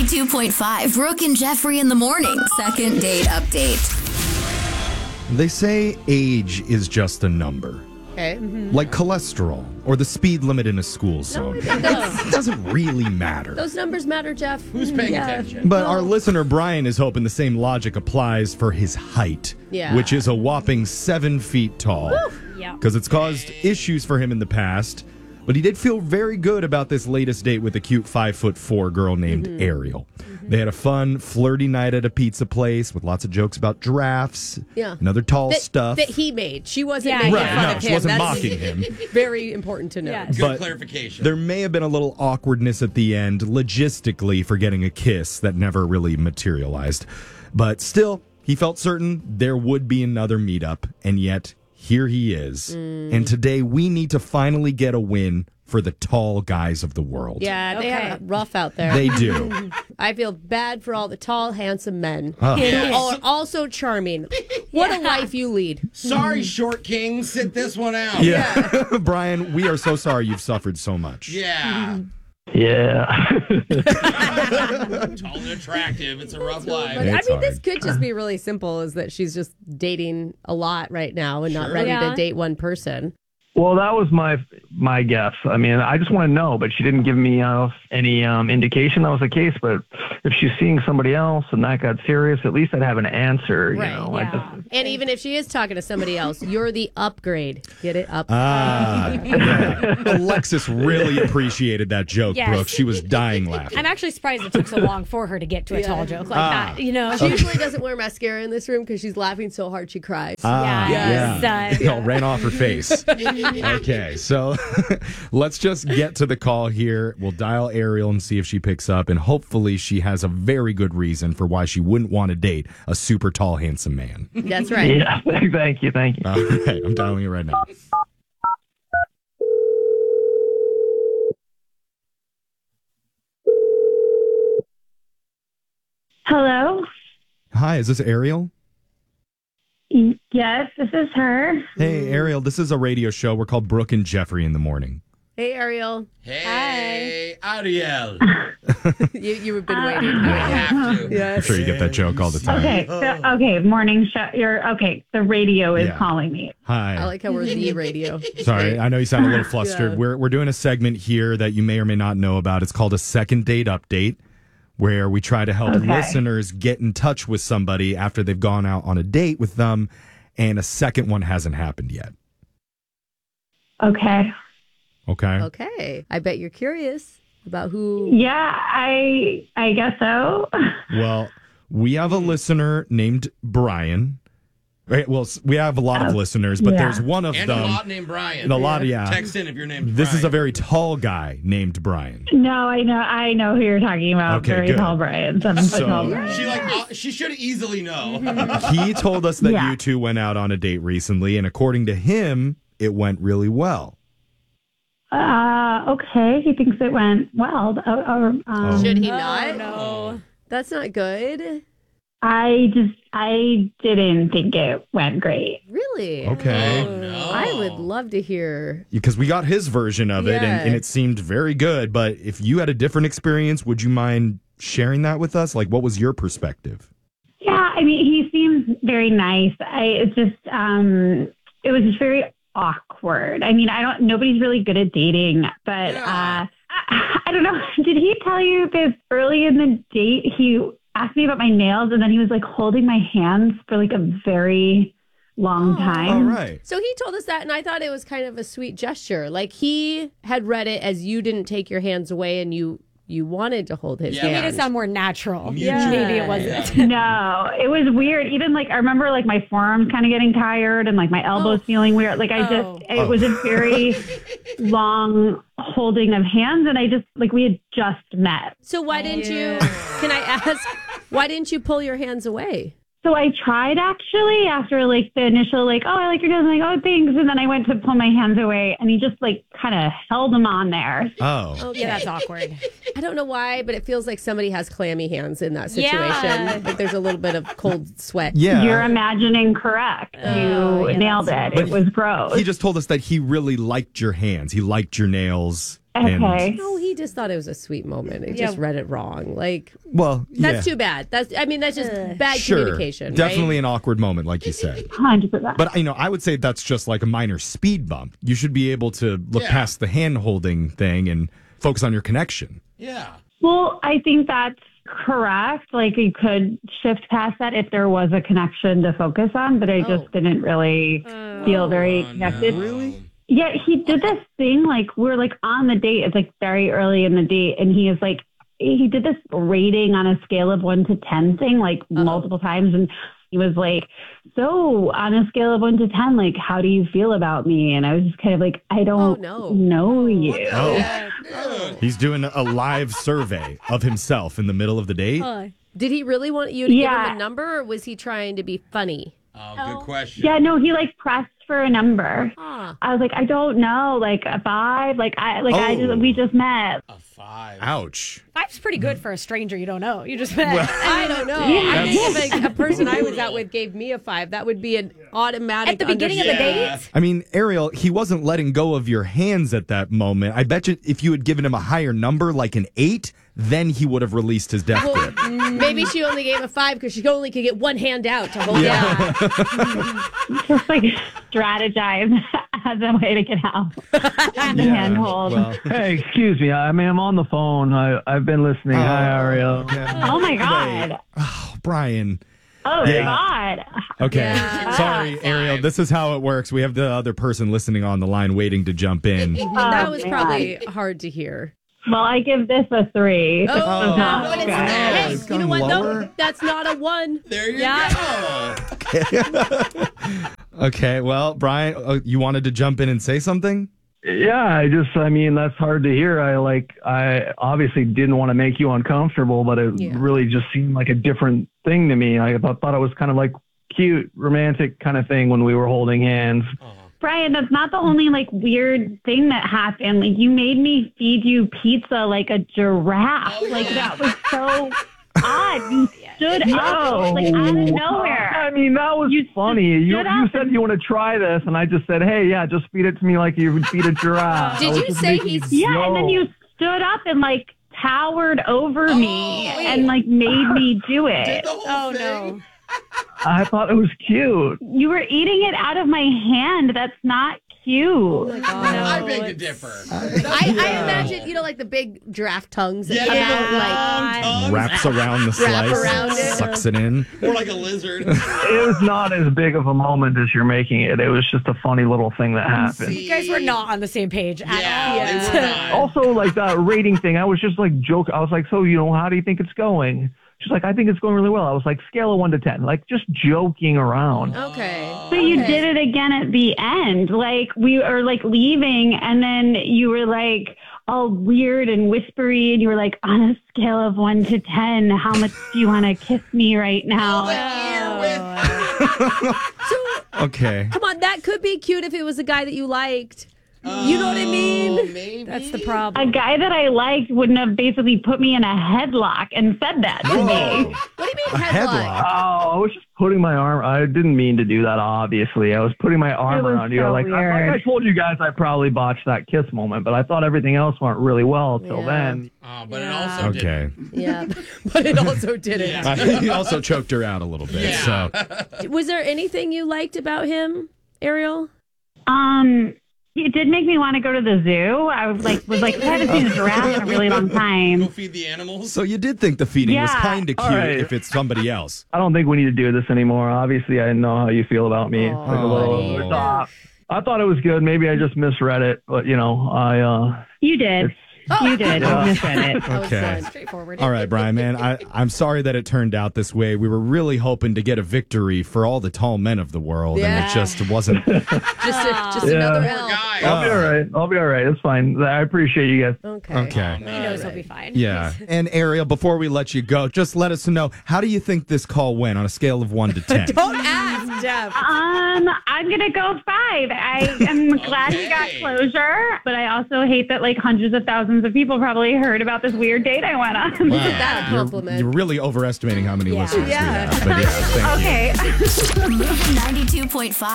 92.5 Brooke and Jeffrey in the morning. Second date update. They say age is just a number. Okay. Like cholesterol or the speed limit in a school zone. It doesn't really matter. Those numbers matter, Jeff. Who's paying attention? But our listener Brian is hoping the same logic applies for his height, which is a whopping 7 feet tall. Because it's caused issues for him in the past. But he did feel very good about this latest date with a cute 5'4" girl named Ariel. They had a fun, flirty night at a pizza place with lots of jokes about giraffes and other tall stuff. That he made. She wasn't making fun of him. She wasn't That's mocking him. Very important to know. Yes. Good clarification. There may have been a little awkwardness at the end, logistically, for getting a kiss that never really materialized. But still, he felt certain there would be another meetup, and yet here he is. And today we need to finally get a win for the tall guys of the world. Yeah, they have it rough out there. They do. I feel bad for all the tall, handsome men. Oh. Who are also charming. What a life you lead. Sorry, short king. Sit this one out. Yeah. Brian, we are so sorry you've suffered so much. Yeah. Yeah. Tall and attractive. It's a rough life. But, It's this hard. could just be really simple, is that she's just dating a lot right now and not ready to date one person. Well, that was my guess. I mean, I just want to know, but she didn't give me any indication that was the case. But if she's seeing somebody else and that got serious, at least I'd have an answer. Right, You know, yeah. And even if she is talking to somebody else, you're the upgrade. Get it? Up. Yeah. Alexis really appreciated that joke, Yes. Brooke. She was dying laughing. I'm actually surprised it took so long for her to get to a tall joke like that. You know, She usually doesn't wear mascara in this room because she's laughing so hard she cries. Yes. It all ran off her face. Okay, so let's just get to the call here. We'll dial Ariel and see if she picks up, and hopefully she has a very good reason for why she wouldn't want to date a super tall, handsome man. That's right. Yeah, thank you. All right, I'm dialing it right now. Hello? Hi, is this Ariel? Yes, this is her. Hey, Ariel, this is a radio show. We're called Brooke and Jeffrey in the morning. Hey, Ariel. Hey, Ariel. You've been waiting. You have to. I'm sure you get that joke all the time. Okay, morning show. The radio is calling me. Hi. I like how we're the radio. Sorry, I know you sound a little flustered. We're doing a segment here that you may or may not know about. It's called a second date update, where we try to help listeners get in touch with somebody after they've gone out on a date with them, and a second one hasn't happened yet. Okay. Okay. I bet you're curious about who. Yeah, I guess so. Well, we have a listener named Brian. Right? Well, we have a lot of listeners, but there's one of And them. a lot named Brian. And a lot, Text in if your name's This Brian. is a very tall guy named Brian. No, I know who you're talking about. Okay, Very good. tall Brian. 7 foot tall Brian. She should easily know. He told us that Yeah. you two went out on a date recently, and according to him, it went really well. Okay, he thinks it went well. Should he not? No. That's not good. I didn't think it went great. Really? Okay. Oh, no. I would love to hear. Because we got his version of it, Yeah. and it seemed very good. But if you had a different experience, would you mind sharing that with us? Like, what was your perspective? Yeah, I mean, he seems very nice. It was just very awkward. I mean, nobody's really good at dating, but I don't know. Did he tell you this early in the date? He asked me about my nails, and then he was like holding my hands for like a very long time. All right. So he told us that, and I thought it was kind of a sweet gesture. Like, he had read it as you didn't take your hands away, and you wanted to hold his Yeah. It made it hand. sound more natural. Mutual. Maybe it wasn't. No, it was weird. Even like, I remember like my forearms kind of getting tired and like my elbows feeling weird. Like it was a very long holding of hands. And I just, like, we had just met. So why didn't you, can I ask, why didn't you pull your hands away? So I tried actually after like the initial like, oh, I like your nails. I'm like, oh, thanks. And then I went to pull my hands away and he just like kind of held them on there. Oh. Okay. Yeah, that's awkward. I don't know why, but it feels like somebody has clammy hands in that situation. Yeah. Like there's a little bit of cold sweat. Yeah. You're imagining correct. You nailed it. It was gross. He just told us that he really liked your hands. He liked your nails. Okay. No, he just thought it was a sweet moment. He just read it wrong. Like, Well, that's too bad. That's just bad communication. Definitely right? an awkward moment, like you said. 100%. But, I would say that's just like a minor speed bump. You should be able to look past the hand-holding thing and focus on your connection. Yeah. Well, I think that's correct. Like, you could shift past that if there was a connection to focus on, but I just didn't really feel very connected. No. Really? Yeah, he did this thing, like, we're, like, on the date. It's, like, very early in the date, and he is, like, he did this rating on a scale of 1 to 10 thing, like, multiple times, and he was like, so on a scale of 1 to 10, like, how do you feel about me? And I was just kind of like, I don't know you. He's doing a live survey of himself in the middle of the date. Did he really want you to give him a number, or was he trying to be funny? Oh, good question. Yeah, no, he, like, pressed for a number. I was like, I don't know, like a 5, we just met. A 5. Ouch. 5's pretty good for a stranger you don't know. You just met. I don't know. I think if a person I was out with gave me a 5, that would be an automatic At the beginning of the date? I mean, Ariel, he wasn't letting go of your hands at that moment. I bet you if you had given him a higher number, like an 8, then he would have released his death grip. Maybe she only gave a 5 because she only could get one hand out to hold out. Just like strategize as a way to get out. The handhold. Well, Hey, excuse me. I'm on the phone. I've been listening. Hi, Ariel. Oh my God. Brian. Oh God. Okay. Sorry, Ariel. This is how it works. We have the other person listening on the line waiting to jump in. That was probably hard to hear. Well, I give this a 3. But it's Hey, hey, you know what? lower? No, that's not a 1. There you go. Okay. Well, Brian, you wanted to jump in and say something? Yeah, that's hard to hear. I obviously didn't want to make you uncomfortable, but it really just seemed like a different thing to me. I thought it was kind of like cute, romantic kind of thing when we were holding hands. Brian, that's not the only like weird thing that happened. Like, you made me feed you pizza like a giraffe. Like, that was so odd. You stood up like out of nowhere. I mean, that was funny. You said you want to try this, and I just said, hey, yeah, just feed it to me like you would feed a giraffe. Did you say he's... Yeah, and then you stood up and like towered over me and like made me do it. No. I thought it was cute. You were eating it out of my hand. That's not cute. Oh my God. I beg to differ. I imagine, like the big giraffe tongues that come out, like Wraps around the slice, around it. sucks it in. More like a lizard. It was not as big of a moment as you're making it. It was just a funny little thing that happened. You guys were not on the same page at all. Yeah, they were not. Also, like that rating thing, I was just like joking. I was like, so, how do you think it's going? She's like, I think it's going really well. I was like, scale of 1 to 10, like just joking around. Okay. So you did it again at the end. Like, we are like leaving, and then you were like all weird and whispery, and you were like, on a scale of 1 to 10, how much do you want to kiss me right now? Okay. Come on, that could be cute if it was a guy that you liked. You know what I mean? Maybe. That's the problem. A guy that I liked wouldn't have basically put me in a headlock and said that to me. What do you mean headlock? Oh, I was just putting my arm. I didn't mean to do that, obviously. I was putting my arm around you. so Like I told you guys, I probably botched that kiss moment, but I thought everything else went really well till then. But it also didn't. Yeah, but it also didn't. He also choked her out a little bit. Yeah. So Was there anything you liked about him, Ariel? It did make me want to go to the zoo. I was like, I haven't seen a giraffe in a really long Go time. feed the animals. So you did think the feeding was Yeah. kind of cute right. if it's somebody else. I don't think we need to do this anymore. Obviously, I know how you feel about me. It's like a little over the top. I thought it was good. Maybe I just misread it, but You did. You did. Yeah. You misread it. Okay. Straightforward. All right, Brian, man, I'm sorry that it turned out this way. We were really hoping to get a victory for all the tall men of the world, and it just wasn't. Just another L. Guy. I'll be all right. It's fine. I appreciate you guys. Okay. He knows he'll be fine. Yeah. And Ariel, before we let you go, just let us know, how do you think this call went on a scale of 1 to 10? Don't ask, Jeff. I'm going to go 5. I am glad we got closure, but I also hate that like hundreds of thousands of people probably heard about this weird date I went on. Wow. That a compliment. You're really overestimating how many listeners we Yeah. have. But yeah, thank you. Okay. Moving 92.5.